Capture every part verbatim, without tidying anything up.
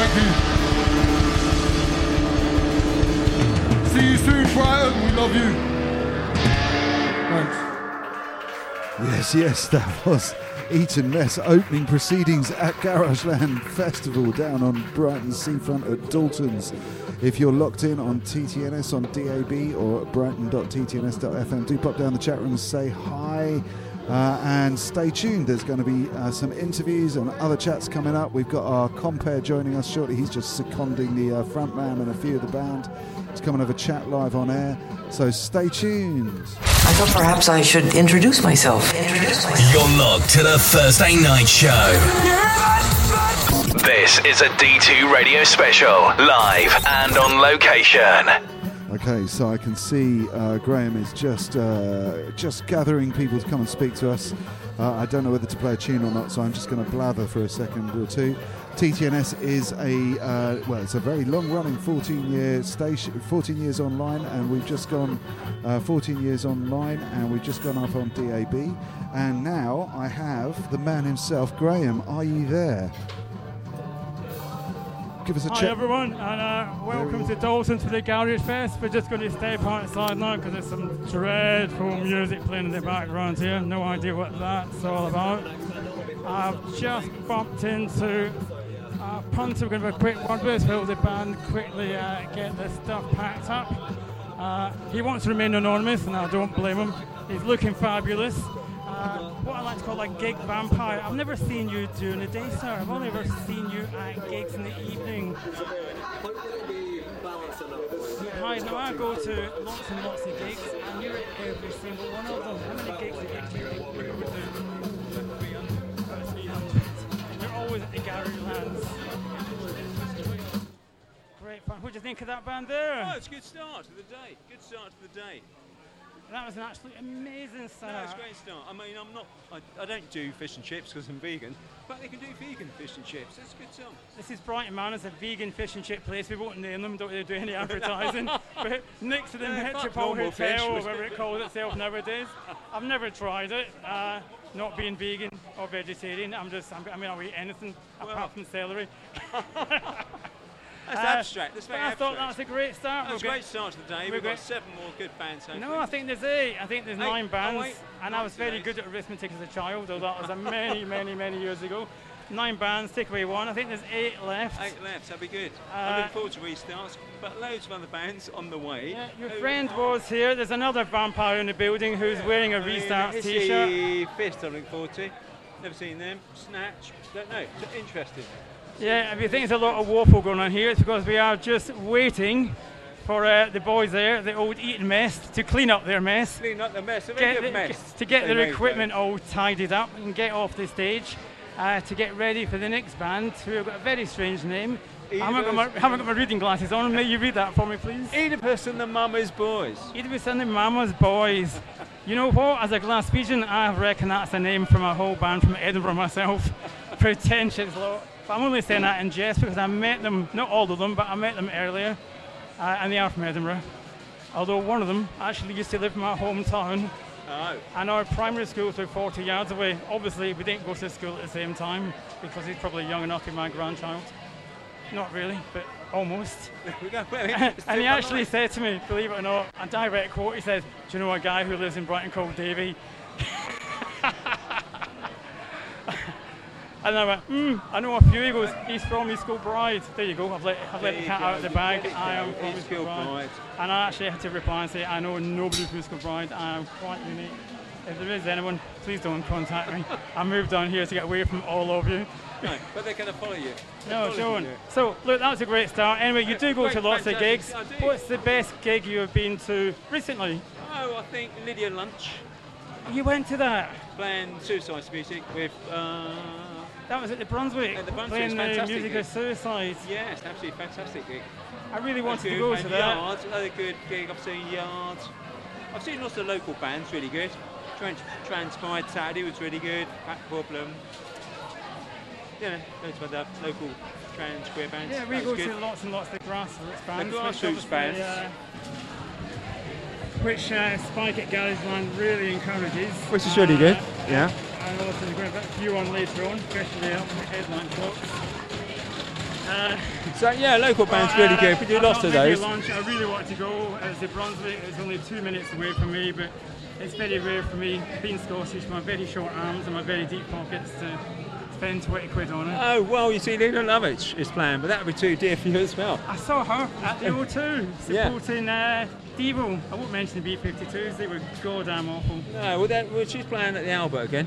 Thank you. See you soon, Brighton. We love you. Thanks. Yes, yes, that was Eton Mess opening proceedings at Garageland Festival down on Brighton seafront at Dalton's. If you're locked in on T T N S on D A B or brighton dot t t n s dot f m, do pop down the chat room and say hi. Uh, and stay tuned, there's going to be uh, some interviews and other chats coming up. We've got our compere joining us shortly. He's just seconding the uh, front man and a few of the band to come and have a chat live on air. So stay tuned. I thought perhaps I should introduce myself. Introduce myself. You're locked to the Thursday Night Show. This is a D two radio special, live and on location. Okay, so I can see uh, Graham is just uh, just gathering people to come and speak to us. Uh, I don't know whether to play a tune or not, so I'm just going to blather for a second or two. T T N S is a uh, well, it's a very long-running fourteen-year station, fourteen years online, and we've just gone uh, fourteen years online, and we've just gone up on D A B. And now I have the man himself, Graham. Are you there? Give us a Hi check. everyone, and uh, welcome to Dalton to the Garage Fest. We're just going to step outside now because there's some dreadful music playing in the background here. No idea what that's all about. I've just bumped into uh, Punter. We're going to have a quick word with Phil, the band, quickly uh, get this stuff packed up. Uh, he wants to remain anonymous, and I don't blame him. He's looking fabulous. Uh, what I like to call a gig vampire. I've never seen you during the day, sir. I've only ever seen you at gigs in the evening. Hi, now I go to lots and lots of gigs, and you're at every single one of them. How many gigs a gig do you think you go to? You're always at the Garage Lands. Great fun. What do you think of that band there? Oh, it's a good start to the day. Good start to the day. That was an absolutely amazing start. No, it's a great start. I mean, I'm not, I, I don't do fish and chips because I'm vegan, but they can do vegan fish and chips. That's a good song. This is Brighton, man. It's a vegan fish and chip place. We won't name them, don't really do any advertising. But next to the No, Metropole Hotel, fish, or was whatever it calls itself nowadays. I've never tried it. Uh, not being vegan or vegetarian, I'm just, I'm, I mean, I'll eat anything well, apart from celery. That's uh, abstract. That's very I abstract. thought that was a great start. That's a great start to the day. We've got seven more good bands. Hopefully. No, I think there's eight. I think there's eight. nine bands. Oh, eight. And I was very good at arithmetic as a child, though that was a many, many, many years ago. Nine bands, take away one. I think there's eight left. Eight left, that'd be good. Uh, I'm looking forward to restarts, but loads of other bands on the way. Yeah, your Who friend was here. There's another vampire in the building who's yeah. wearing a I mean, Restart it's t-shirt. the Fist I'm looking forward to. Never seen them. Snatch. Don't know. Interesting. Yeah, if you think there's a lot of waffle going on here, it's because we are just waiting for uh, the boys there, the old Eton Mess, to clean up their mess. Clean up the mess. A Get good the, mess. to get They their made, equipment though. all tidied up and get off the stage uh, to get ready for the next band, who have got a very strange name. I haven't got, my, haven't got my reading glasses on. May you read that for me, please? Oedipus and the Mama's Boys. Oedipus and the Mama's Boys. You know what? As a Glaswegian, I reckon that's a name from a whole band from Edinburgh myself. Pretentious lot. But I'm only saying that in jest because I met them, not all of them, but I met them earlier, uh, and they are from Edinburgh. Although one of them actually used to live in my hometown. Oh. And our primary schools were forty yards away. Obviously, we didn't go to school at the same time because he's probably young enough to be my grandchild. Not really, but almost. And he actually said to me, believe it or not, a direct quote, he says, do you know a guy who lives in Brighton called Davy? And I went, hmm, I know a few. He goes, he's from East Kilbride. There you go, I've let, I've let the cat out of the bag. I am from East Kilbride. And I actually had to reply and say, I know nobody from East Kilbride. I am quite unique. If there is anyone, please don't contact me. I moved down here to get away from all of you. No, but they're going to follow you. No, follow don't. you. So, look, that was a great start. Anyway, you do go Great, to lots of fantastic. gigs. I do. What's the best gig you have been to recently? Oh, I think Lydia Lunch. You went to that? Playing Suicide music with... Uh, that was at the Brunswick. At the Brunswick. Playing the fantastic music gig. of Suicide. Yes, absolutely fantastic gig. I really wanted good. to go and to that. Yards, another good gig. I've seen Yards. I've seen lots of local bands, really good. Trans- Transpired Saturday was really good. Fat Problem. You know, loads of other local trans queer bands. Yeah, we that go was to good. lots and lots of grassroots bands. The which grassroots obviously, bands. Uh, which uh, Spike at Garageland really encourages. Which is really good, yeah. And also we're going to put a few on later on, especially up the headline blocks. Uh, So yeah, local band's well, really uh, good. We do I've lots got of maybe those. Lunch. I really wanted to go. As the Brunswick, it's only two minutes away from me, but it's very rare for me, being Scottish, my very short arms and my very deep pockets, to spend twenty quid on it. Oh well, you see, Lena Lovitch is playing, but that would be too dear for you as well. I saw her at the O two Yeah. supporting uh, Devo. I won't mention the B fifty-twos, they were goddamn awful. No, well, that, well, she's playing at the Albert again,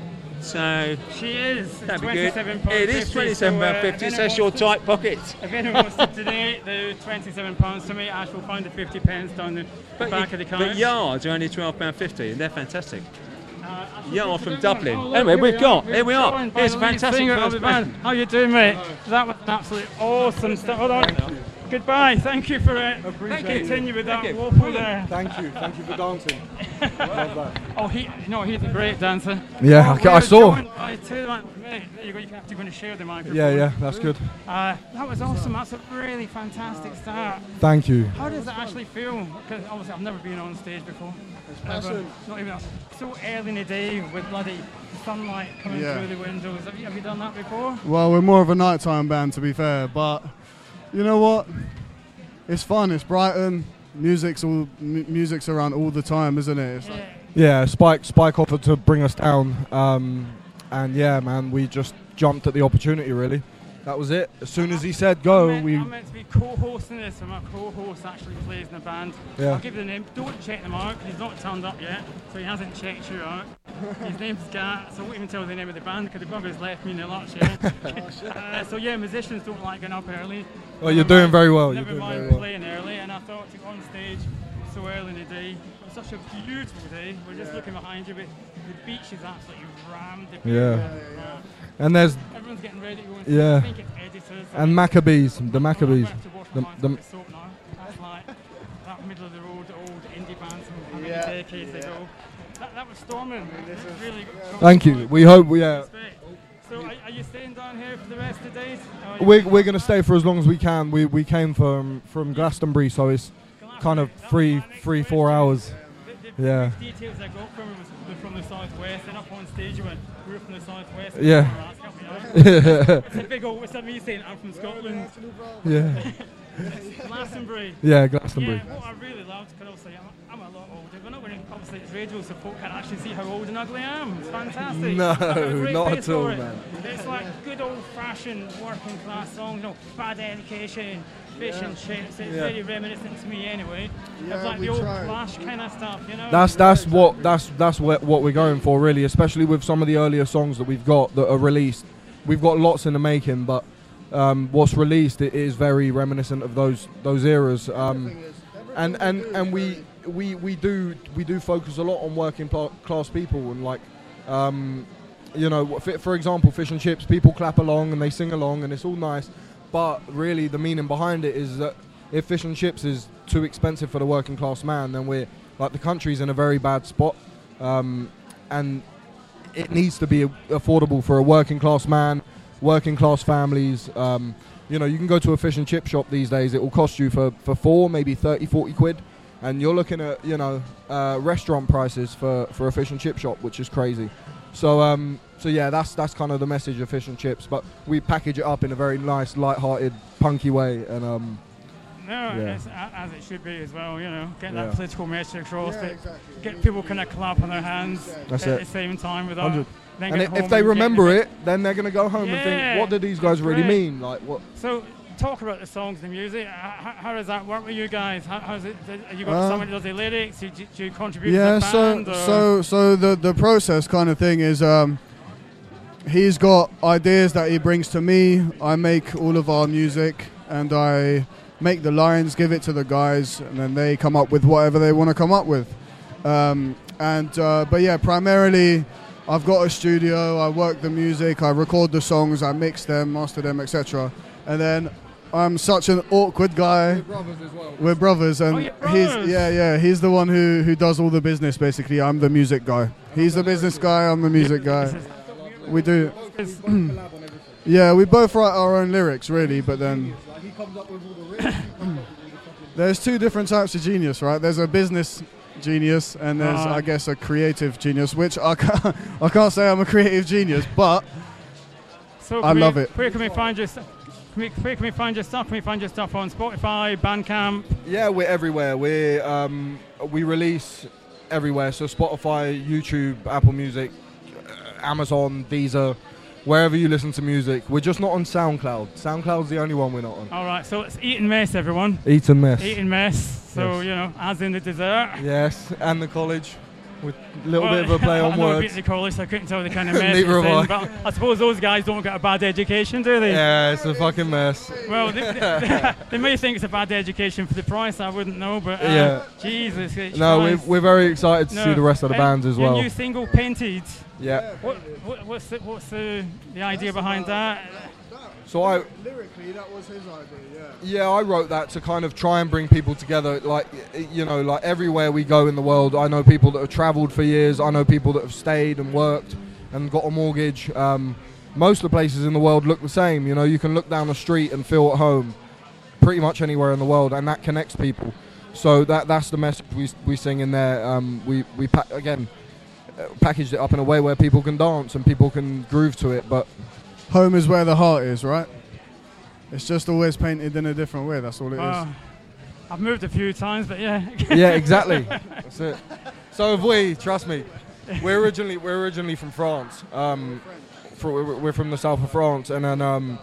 so She is. that'd be good. twenty-seven pounds It is twenty-seven pounds fifty, so that's your tight pocket. If anyone wants to donate the twenty-seven pounds to me, Ash will find the fifty pence down the But, back you- of the counter. but yards are only twelve pounds fifty, and they're fantastic. Uh, Yard from Oh, Dublin. look, Anyway, here we've we got- are. here we are. joined by Here's the a lead fantastic singer of first the band. How you doing, mate? That was an absolute awesome stuff. Hold on. Goodbye. Thank you for it. Thank you. Continue with that Thank you. waffle there. Thank you, thank you for dancing. Love that. Oh, he, no, he's a great dancer. Yeah, oh, I ca- I we're saw. joined by two, man- mate, there you go. You have to go and share the microphone. Yeah, yeah, that's good. Uh, that was awesome. That's a really fantastic start. Thank you. How does it actually feel? Because obviously I've never been on stage before. Ever. Not even so early in the day with bloody sunlight coming Yeah. through the windows. Have you, have you done that before? Well, we're more of a nighttime band, to be fair, but you know what? It's fun. It's Brighton. Music's all m- music's around all the time, isn't it? It's like, Yeah, Spike Spike offered to bring us down, um, and yeah, man, we just jumped at the opportunity. Really, that was it. As soon as he said go, I'm meant, we I'm meant to be co-hosting this, and my co-host actually plays in the band. Yeah. I'll give you the name. Don't check them out. He's not turned up yet, so he hasn't checked you out. His name's Gat, so I won't even tell you the name of the band because the bugger's left me in the lurch here. uh, so yeah, musicians don't like getting up early. Well, you're Never doing mind- very well, you're Never doing mind very well. playing early, and I thought to go on stage so early in the day. It was such a beautiful day. We're just looking behind you, but the beach is absolutely rammed. The Yeah. people, uh, and there's Everyone's getting ready to go and Yeah. I think it's editors. and Maccabees, the Maccabees, I have to wash the, my hands the, with soap now. That's like that middle of the road old indie bands from how many Yeah. decades ago. That, that was storming. This is really good. Thank you. We hope we yeah. Respect. So are, are you staying down here for the rest of the days? Or are you- We're, we're going to stay for as long as we can. We we came from from Glastonbury, so it's kind of That was three my next three four question. hours. The, the Yeah. first details I got from it was they're from the southwest, and up on stage you went, we're from the southwest. Yeah. Oh, that's got me out. It's a big old, what's that me saying? I'm from Scotland. Yeah, Glastonbury. yeah, Glastonbury. Yeah, what I really loved, because obviously I'm, I'm a lot older, but not when obviously it's radio, so folk can actually see how old and ugly I am. It's fantastic. No, I've got a great not face at all, for it. man. It's like good old-fashioned working class songs, you know, bad education, fish and chips. It's Yeah. very reminiscent to me anyway. Yeah, It's like we the old tried. Clash kind of stuff, you know. That's that's what that's that's what what we're going for, really. Especially with some of the earlier songs that we've got that are released. We've got lots in the making, but um, what's released it is very reminiscent of those those eras. Um, and and and we we we do we do focus a lot on working pl- class people and like. Um, you know, f- for example, fish and chips. People clap along and they sing along, and it's all nice. But really, the meaning behind it is that if fish and chips is too expensive for the working class man, then we're like the country's in a very bad spot, um, and it needs to be a- affordable for a working class man, working class families. Um, you know, you can go to a fish and chip shop these days. It will cost you for, for four, maybe thirty, forty quid, and you're looking at you know uh, restaurant prices for, for a fish and chip shop, which is crazy. So um, so yeah, that's that's kind of the message of fish and chips, but we package it up in a very nice, light-hearted, punky way, and um, No, Yeah. it's a- as it should be as well, you know, get Yeah. that political message across, Yeah, that exactly. get people kind of clap on their hands That's at it. the same time without. Hundred. then and get i- home if they and get remember the- it, then they're gonna go home and Yeah, think, what do these guys really right. mean? Like what? So, talk about the songs, the music. How, how does that work with you guys? How, how's it? Have you got Uh, someone who does the lyrics? Do, do, do you contribute Yeah, to the so band? or- so so the the process kind of thing is um, he's got ideas that he brings to me. I make all of our music and I make the lines, give it to the guys, and then they come up with whatever they want to come up with. Um, and uh, but yeah, primarily I've got a studio. I work the music. I record the songs. I mix them, master them, et cetera. And then I'm such an awkward guy. Brothers as well. We're brothers, and Oh, you're he's brothers. yeah, yeah. He's the one who, who does all the business. Basically, I'm the music guy. He's the business guy. I'm the music guy. We do. It's- Yeah, we both write our own lyrics, really. But then He comes up with all the lyrics. there's two different types of genius, right? There's a business genius, and there's, Ah. I guess, a creative genius. Which I can't, I can't say I'm a creative genius, but so I can we- love it. Where can we find you? Can we, where can we find your stuff? Can we find your stuff on Spotify, Bandcamp? Yeah, we're everywhere. We um, we release everywhere. So Spotify, YouTube, Apple Music, uh, Amazon, Deezer, wherever you listen to music. We're just not on SoundCloud. SoundCloud's the only one we're not on. All right, so it's Eat and Mess, everyone. Eat and Mess. Eat and Mess. So, Yes. you know, as in the dessert. Yes, and the college, with a little Well, bit of a play I on know a bit words. of the college, so I couldn't tell the kind of mess Neither it's have in, I. but I suppose those guys don't get a bad education, do they? Yeah, it's a fucking mess. Well, they, they, they may think it's a bad education for the price, I wouldn't know, but uh, Yeah. Jesus H. No, we're, Christ. we're very excited to No, see the rest of the and bands as your well. new single, Painted. Yeah. What, what, what's the, what's the, the idea behind that? So I, Lyrically, that was his idea, yeah. yeah, I wrote that to kind of try and bring people together. Like, y- you know, like everywhere we go in the world, I know people that have travelled for years. I know people that have stayed and worked and got a mortgage. Um, most of the places in the world look the same. You know, you can look down the street and feel at home, pretty much anywhere in the world, and that connects people. So that that's the message we we sing in there. Um, we we pa- again uh, packaged it up in a way where people can dance and people can groove to it, but. Home is where the heart is, right? It's just always painted in a different way, that's all it is. Uh, I've moved a few times, but yeah. Yeah, exactly. That's it. So have we. Trust me. We're originally we're originally from France. Um, fr- we're we're from the south of France, and then um,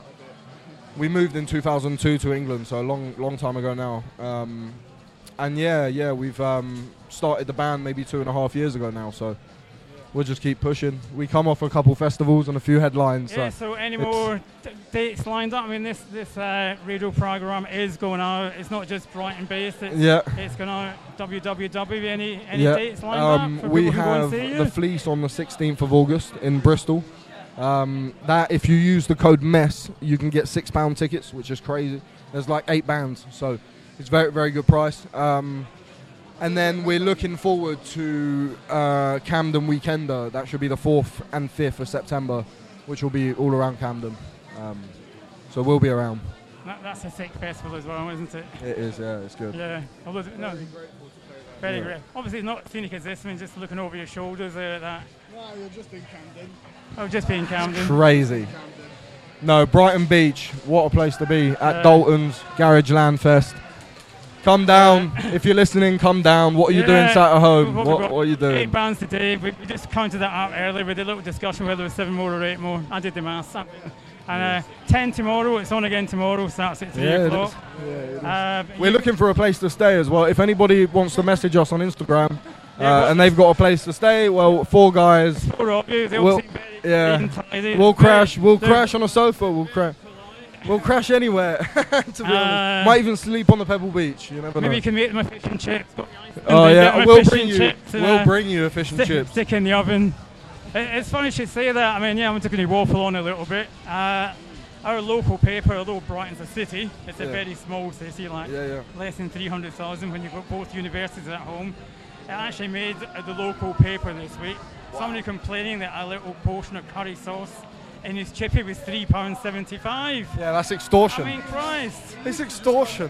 we moved in two thousand two to England, so a long long time ago now. Um, and yeah, yeah, we've um, started the band maybe two and a half years ago now. So we'll just keep pushing. We come off a couple festivals and a few headlines. Yeah, so so any it's- more d- dates lined up? I mean, this this uh, radio program is going out. It's not just Brighton based. It's, Yeah. it's going out w w w. Any any Yeah, dates lined um, up for we people who go and have see you? the Fleece on the sixteenth of August in Bristol. Um, that if you use the code MESS, you can get six pound tickets, which is crazy. There's like eight bands, so it's very very good price. Um, and then we're looking forward to uh, Camden Weekender. That should be the fourth and fifth of September, which will be all around Camden. Um, so we'll be around. That, that's a sick festival as well, isn't it? It is, yeah, it's good. Yeah. Although, no, very Yeah. great. Obviously, it's not scenic as this. I mean, just looking over your shoulders there. That. No, you're just in Camden. Oh, just being Camden. Crazy. No, Brighton Beach, what a place to be. At Yeah. Dalton's Garage Land Fest. Come down. If you're listening, come down. What are you doing Yeah, sat at home? we've What, got what are you Eight doing? bands today. We, we just counted that out earlier. We did a little discussion whether it was seven more or eight more. I did the maths. And uh, ten tomorrow. It's on again tomorrow. Starts at three Yeah, it o'clock. is. Uh, We're you- looking for a place to stay as well. If anybody wants to message us on Instagram uh, Yeah, but- and they've got a place to stay, well, four guys. Four of you. They all We'll, seem very yeah, neat and tidy. we'll Very- crash. We'll they're- crash on a sofa. We'll crash. We'll crash anywhere. to be Uh, honest, might even sleep on the Pebble Beach. You never know. Maybe you can make them a fish and chips. Got the ice Oh cream, yeah, get my we'll fish bring and you. chips and, We'll uh, bring you a fish and stick, chips. stick in the oven. It, it's funny you should say that. I mean, yeah, I'm just going to waffle on a little bit. Uh, our local paper, although Brighton's a city, it's a Yeah. very small city, like Yeah, yeah. less than three hundred thousand when you've got both universities at home. It actually made uh, the local paper this week. Somebody complaining that a little portion of curry sauce in his chippy was three pounds seventy-five. Yeah, that's extortion. I mean, Christ. It's extortion.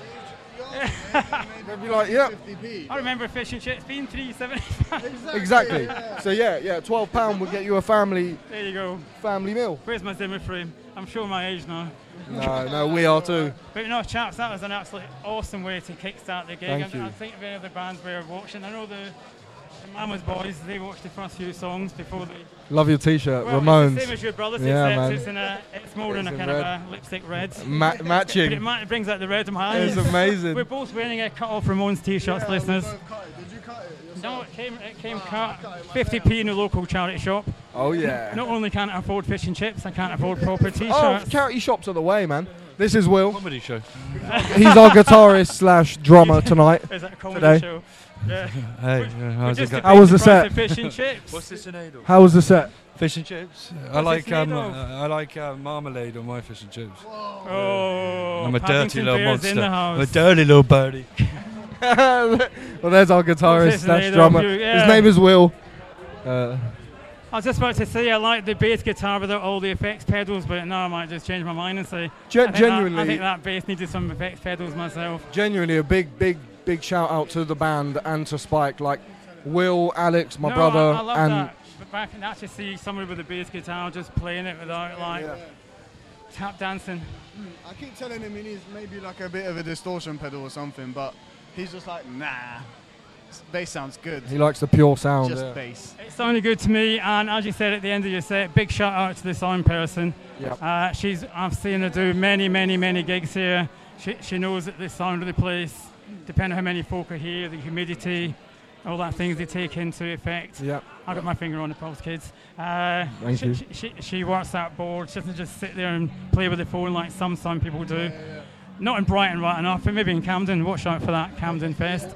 They'd be like, yeah, I remember fish and chips being three seventy-five. exactly. So yeah, yeah, twelve pound would get you a family There you go. family meal. Where's my Zimmer frame? I'm showing my age now. No, no, we are too. But no, chaps, that was an absolutely awesome way to kickstart the gig. Thank I, you. I think of any other bands we were watching. I know the, the Mama's Boys, they watched the first few songs before they... Love your T-shirt, Well, Ramones. it's the same as your brothers, Yeah, except man. it's, in a, it's more in It's a in kind red. of a lipstick red. Ma- But it, matching. ma- it brings out the red in my eyes. It's amazing. We're both wearing a cut-off Ramones t-shirts, Yeah, listeners. we both cut it. Did you cut it yourself? No, it came, it came No, I cut cut it fifty p in a local charity shop. Oh yeah. Not only can't I afford fish and chips, I can't afford proper Oh, t-shirts. charity shops are the way, man. This is Will. Comedy show. He's our guitarist slash drummer tonight. Is that a comedy Today. show? Yeah. Hey, uh, We're how's it just going? How was the debating set? price of Fish and chips. What's this in aid of? How was the set? Fish and chips. I What's like this made um, uh, of? I like uh, marmalade on my fish and chips. Oh, I'm a dirty Paddington little Bear's monster. in the I'm a house. dirty little birdie. Well, there's our What's guitarist his slash name? drummer. You- yeah. His name is Will. Uh, I was just about to say I like the bass guitar without all the effects pedals, but now I might just change my mind and say Gen- I think genuinely, that, I think that bass needed some effects pedals myself. genuinely a big, big, big shout out to the band and to Spike. Like Will, Alex, my no, brother, I, I love and that. But I can actually see somebody with a bass guitar just playing it without like tap dancing. I keep telling him he needs maybe like a bit of a distortion pedal or something, but he's just like, nah, bass sounds good. He likes the pure sound. Just yeah. bass. It sounded good to me, and as you said at the end of your set, big shout out to the sound person. Yep. Uh, she's I've seen her do many, many, many gigs here. She, she knows that the sound of the place, depending on how many folk are here, the humidity, all that things they take into effect. Yep. I got my finger on the pulse, kids. Uh, Thank she, you. She, she, she works that board. She doesn't just sit there and play with the phone like some sound people do. Yeah, yeah. Not in Brighton right enough, but maybe in Camden. Watch out for that Camden Fest.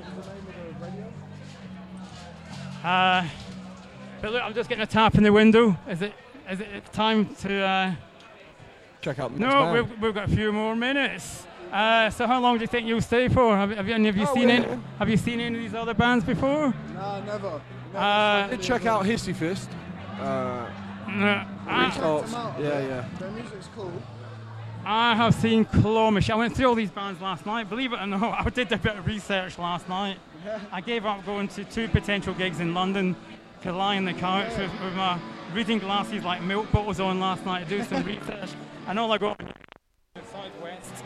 Uh, but look, I'm just getting a tap in the window. Is it is it time to... Uh, Check out the next no, band. we've, we've got a few more minutes. Uh, so how long do you think you'll stay for? Have, have, you, have, you Oh, seen yeah. any, have you seen any of these other bands before? Nah, never. never Uh, Did check out Hissy Fist. Uh, No, I, restarts. them out, Yeah, yeah. Their music's cool. I have seen Claw Machine. I went through all these bands last night. Believe it or not, I did a bit of research last night. I gave up going to two potential gigs in London to lie on the couch with, with my reading glasses like milk bottles on last night to do some research. And all I got was Southwest.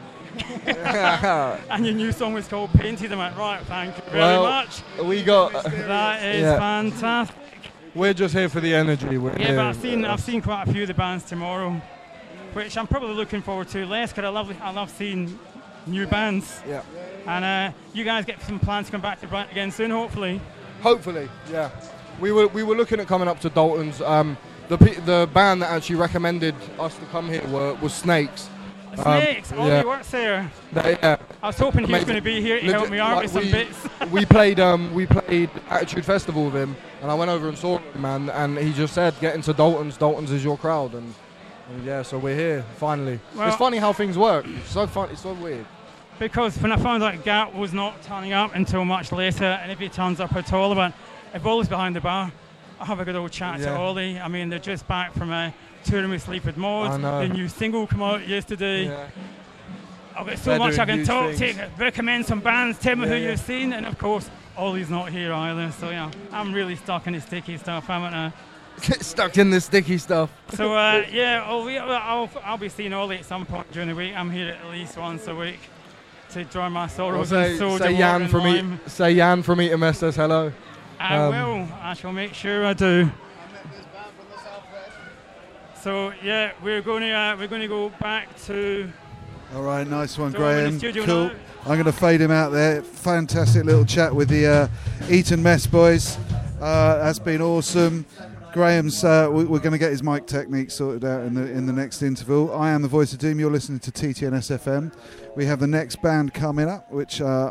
And your new song was called Painted. I'm like, right, thank you very Well, much. we got. That is Yeah. fantastic. We're just here for the energy. We're Yeah, here. but I've seen I've seen quite a few of the bands tomorrow, which I'm probably looking forward to less because I love I love seeing new bands. Yeah. And uh, you guys get some plans to come back to Brighton again soon, hopefully. Hopefully, yeah. We were we were looking at coming up to Dalton's. Um, the pe- the band that actually recommended us to come here were was Snakes. Um, Snakes, Ollie yeah. works there. They, yeah. I was hoping he was Amazing. going to be here to Legit- help me out like with some we, bits. we played um we played Attitude Festival with him, and I went over and saw him, man, and he just said, "Get into Dalton's. Dalton's is your crowd." And, and yeah, so we're here finally. Well- it's funny how things work. It's so fun. It's so weird. Because when I found out Gat was not turning up until much later, and if he turns up at all, but if Ollie's behind the bar, I'll have a good old chat to Yeah. Ollie. I mean, they're just back from a touring with Sleaford Mods. I know. The new single come out yesterday. Yeah. I've got so They're much I doing can huge talk things. to, recommend some bands, tell me Yeah, who yeah. you've seen, and of course, Ollie's not here either. So yeah, I'm really stuck in the sticky stuff, haven't I? Stuck in the sticky stuff. So uh, yeah, Ollie, I'll, I'll be seeing Ollie at some point during the week. I'm here at least once a week to dry my Well, sorrows say and soda say water Jan and from E- lime. say Jan from Eat 'em S says hello. I Um, will. I shall make sure I do. So yeah, we're going to uh, we're going to go back to. All right, nice one, So I'm in the Graham. studio Cool. now. I'm going to fade him out there. Fantastic little chat with the uh, Eton Mess boys. Uh, that's been awesome. Graham's. Uh, we, we're going to get his mic technique sorted out in the in the next interval. I am the voice of doom. You're listening to T T N S F M. We have the next band coming up, which uh,